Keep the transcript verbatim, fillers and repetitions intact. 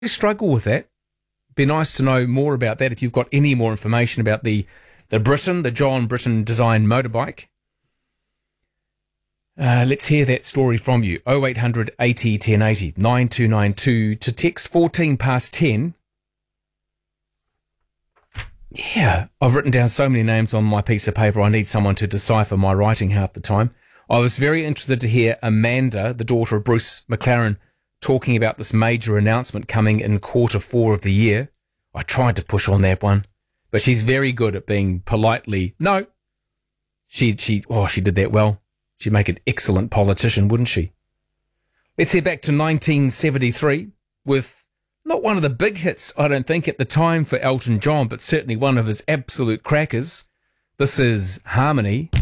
struggle with that. Be nice to know more about that if you've got any more information about the, the Britain, the John Britain designed motorbike. Uh, let's hear that story from you. oh eight hundred eighty ten eighty, nine two nine two to text fourteen past ten. Yeah, I've written down so many names on my piece of paper. I need someone to decipher my writing half the time. I was very interested to hear Amanda, the daughter of Bruce McLaren, talking about this major announcement coming in quarter four of the year. I tried to push on that one, but she's very good at being politely, no. She, she, oh, she did that well. She'd make an excellent politician, wouldn't she? Let's head back to nineteen seventy-three with not one of the big hits, I don't think, at the time for Elton John, but certainly one of his absolute crackers. This is Harmony.